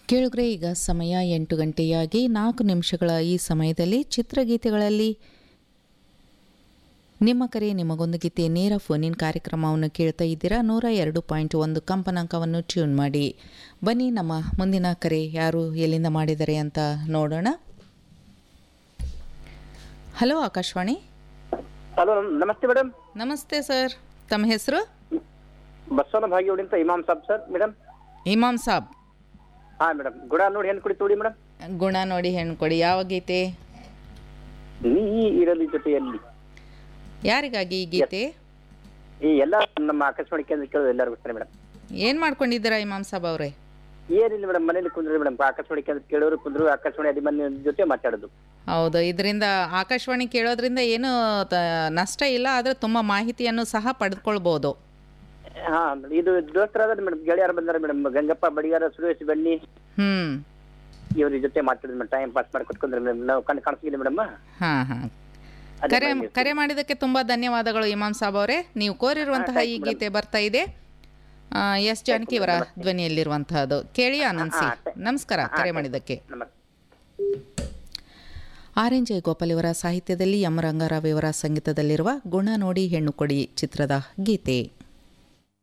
ಕೇಳುಗ್ರೆ ಈಗ ಸಮಯ 8 ಗಂಟೆಯಾಗಿ 4 ನಿಮಿಷಗಳ ಈ ಸಮಯದಲ್ಲಿ ಚಿತ್ರಗೀತೆಗಳಲ್ಲಿ ನಿಮ್ಮ ಕರೆ ನಿಮಗೊಂದು ಗೀತೆ ನೇರ ಫೋನಿನ್ ಕಾರ್ಯಕ್ರಮವನ್ನು ಕೇಳ್ತಾ ಇದ್ದೀರಾ. 102.1 ಕಂಪನಾಂಕವನ್ನು ಟ್ಯೂನ್ ಮಾಡಿ. ಬನ್ನಿ ನಮ್ಮ ಮುಂದಿನ ಕರೆ ಯಾರು ಎಲ್ಲಿಂದ ಮಾಡಿದ್ದಾರೆ ಅಂತ ನೋಡೋಣ. ಹಲೋ ಆಕಾಶವಾಣಿ. ಹಲೋ ನಮಸ್ತೆ ಮೇಡಮ್. ನಮಸ್ತೆ ಸರ್, ತಮ್ಮ ಹೆಸರು? ಬಸವನ ಭಾಗ್ಯವಾಡಿ ಅಂತ ಇಮಾಮ್ ಸಾಬ್ ಸರ್. ಮೇಡಮ್ ಇಮಾಮ್ ಸಾಬ್. ಹಾಂ ಮೇಡಮ್. ಗುಣ ನೋಡಿ ಹೆಣ್ಣು ಕುಡಿ ತೋಡಿ ಮೇಡಮ್. ಗುಣ ನೋಡಿ ಹೆಣ್ಣು ಕೊಡಿ. ಯಾವ ಗೀತೆ? ನೀ ಇರಲಿ ಜೊತೆಯಲ್ಲಿ. ಯಾರಿಗಾಗಿ ಈ ಗೀತೆ? ಈ ಎಲ್ಲ ನಮ್ಮ ಆಕಾಶವಾಣಿ ಕೇಂದ್ರ ಕೇಳೋದು ಎಲ್ಲರಿಗೂ ಗೊತ್ತಾರೆ ಮೇಡಮ್. ಏನು ಮಾಡ್ಕೊಂಡಿದ್ದೀರಾ ಇಮಾಮ್ ಸಾಬ್ ಅವರೇ? ಏನಿಲ್ಲ ಮೇಡಮ್, ಮನೇಲಿ ಕುಂದ್ರಿ ಮೇಡಮ್. ಆಕಾಶವಾಣಿ ಕೇಂದ್ರ ಕೇಳೋರು ಕುಂದ್ರು, ಆಕಾಶವಾಣಿ ಅಭಿಮಾನಿ ಜೊತೆ ಮಾತಾಡೋದು. ಹೌದು, ಇದರಿಂದ ಆಕಾಶವಾಣಿ ಕೇಳೋದ್ರಿಂದ ಏನು ನಷ್ಟ ಇಲ್ಲ, ಆದರೆ ತುಂಬ ಮಾಹಿತಿಯನ್ನು ಸಹ ಪಡೆದುಕೊಳ್ಬೋದು. ಹಾಂ, ಇದು ದೋಸ್ತರಾದ ಮೇಡಮ್, ಗೆಳೆಯರು ಬಂದಾರೆ ಮೇಡಮ್. ಗಂಗಪ್ಪ ಬಡಿಗಾರ, ಸುರೇಶ್ ಬನ್ನಿ, ಇವ್ರ ಜೊತೆ ಮಾತಾಡಿದ್ ಮೇಡಮ್. ಟೈಮ್ ಪಾಸ್ ಮಾಡಿ ಕೊಟ್ಕೊಂಡ್ರೆ ಮೇಡಮ್. ನಾವು ಕಣ್ಣು ಕಾಣಿಸ್ತಿಲ್ಲ ಮೇಡಮ್. ಹಾಂ ಹಾಂ, ಕರೆ ಮಾಡಿದ್ದಕ್ಕೆ ತುಂಬ ಧನ್ಯವಾದಗಳು ಇಮಾಮ್ ಸಾಬ್ ಅವರೇ. ನೀವು ಕೋರಿರುವಂತಹ ಈ ಗೀತೆ ಬರ್ತಾ ಇದೆ, ಎಸ್ ಜಾನಕಿಯವರ ಧ್ವನಿಯಲ್ಲಿರುವಂತಹದ್ದು. ಕೇಳಿ ಆನಂದಿಸಿ. ನಮಸ್ಕಾರ ಕರೆ ಮಾಡಿದ್ದಕ್ಕೆ. ಆರ್.ಎನ್. ಜಯಗೋಪಾಲ್ ಇವರ ಸಾಹಿತ್ಯದಲ್ಲಿ ಎಂ ರಂಗಾರಾವ್ ಇವರ ಸಂಗೀತದಲ್ಲಿರುವ ಗುಣ ನೋಡಿ ಹೆಣ್ಣು ಕೊಡಿ ಚಿತ್ರದ ಗೀತೆ.